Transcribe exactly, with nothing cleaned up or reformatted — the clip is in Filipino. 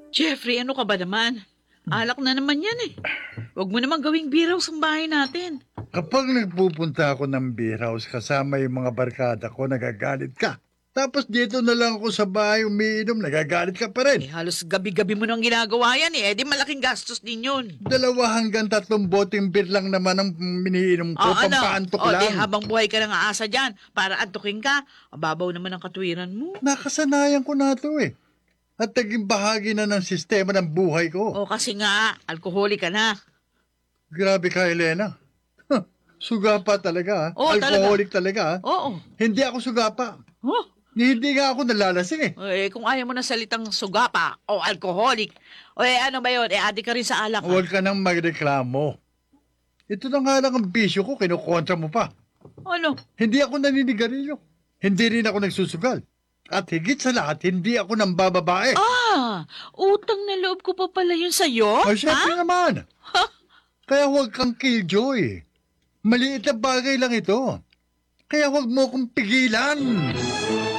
Jeffrey, ano ka ba naman? Alak na naman yan eh. Huwag mo naman gawing biraw sa bahay natin. Kapag nagpupunta ako ng beer house kasama yung mga barkada ko, nagagalit ka. Tapos dito na lang ako sa bahay umiinom, nagagalit ka pa Eh rin. halos gabi-gabi mo nang ginagawa yan eh. Eh di malaking gastos din yun. Dalawa hanggang tatlong boteng beer lang naman ang miniinom ko, O ano? pampaantok O di lang. habang buhay ka nang aasa dyan para antukin ka. Mababaw naman ang katwiran mo. Nakasanayan ko na ito eh. At naging bahagi na ng sistema ng buhay ko. O kasi nga, alkoholic ka na. Grabe ka, Elena. Huh, sugapa talaga. ah. Oo, Alcoholic talaga. ah. Oo. Hindi ako sugapa. Oh. Hindi nga ako nalalasing eh. Eh, kung ayaw mo ng salitang sugapa o alcoholic, o eh ano ba yun? Eh, adik ka rin sa alak. ha? Huwag ka nang magreklamo. Ito na nga lang ang bisyo ko, kinukontra mo pa. Ano? Hindi ako naninigarilyo. Hindi rin ako nagsusugal. At higit sa lahat, hindi ako nang bababae. Ah, utang na loob ko pa pala yun sa'yo? Ay, syempre naman. Kaya huwag kang killjoy. Maliit na bagay lang ito. Kaya huwag mo akong pigilan.